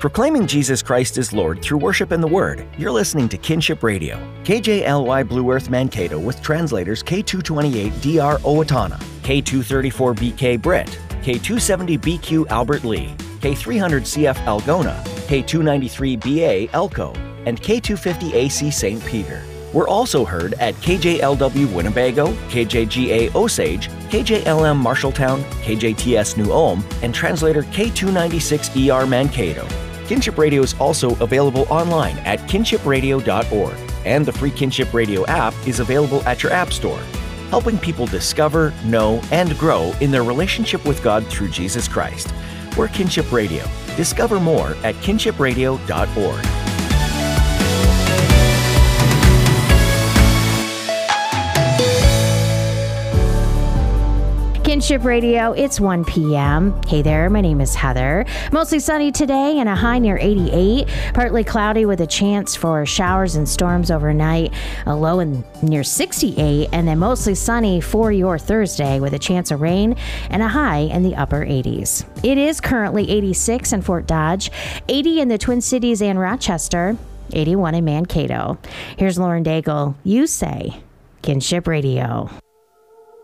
Proclaiming Jesus Christ is Lord through worship and the Word, you're listening to Kinship Radio. KJLY Blue Earth Mankato with translators K228DR Owatonna, K234BK Britt, K270BQ Albert Lee, K300CF Algona, K293BA Elko, and K250AC St. Peter. We're also heard at KJLW Winnebago, KJGA Osage, KJLM Marshalltown, KJTS New Ulm, and translator K296ER Mankato. Kinship Radio is also available online at kinshipradio.org, and the free Kinship Radio app is available at your app store, helping people discover, know, and grow in their relationship with God through Jesus Christ. We're Kinship Radio. Discover more at kinshipradio.org. Kinship Radio, it's 1 p.m. Hey there, my name is Heather. Mostly sunny today and a high near 88. Partly cloudy with a chance for showers and storms overnight. A low in near 68, and then mostly sunny for your Thursday with a chance of rain and a high in the upper 80s. It is currently 86 in Fort Dodge, 80 in the Twin Cities and Rochester, 81 in Mankato. Here's Lauren Daigle. You say Kinship Radio.